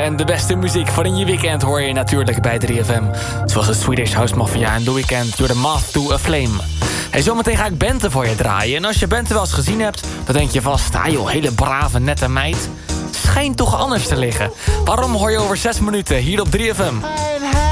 En de beste muziek voor in je weekend hoor je natuurlijk bij 3FM. Zoals de Swedish House Mafia en The Weeknd door de Moth to a Flame. Hey, zometeen ga ik Bente voor je draaien. En als je Bente wel eens gezien hebt, dan denk je vast... ah joh, hele brave, nette meid. Schijnt toch anders te liggen. Waarom hoor je over 6 minuten hier op 3FM?